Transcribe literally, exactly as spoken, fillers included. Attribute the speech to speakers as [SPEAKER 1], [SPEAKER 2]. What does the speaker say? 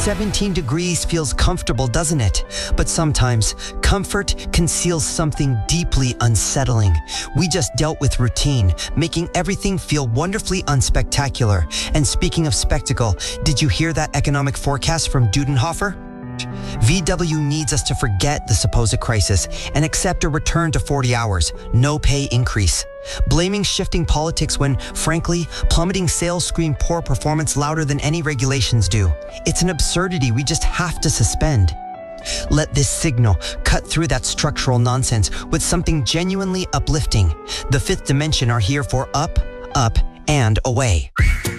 [SPEAKER 1] seventeen degrees feels comfortable, doesn't it? But sometimes, comfort conceals something deeply unsettling. We just dealt with routine, making everything feel wonderfully unspectacular. And speaking of spectacle, did you hear that economic forecast from Dudenhofer? V W needs us to forget the supposed crisis and accept a return to forty hours, no pay increase. Blaming shifting politics when, frankly, plummeting sales scream poor performance louder than any regulations do. It's an absurdity we just have to suspend. Let this signal cut through that structural nonsense with something genuinely uplifting. The fifth dimension are here for up, up, and away.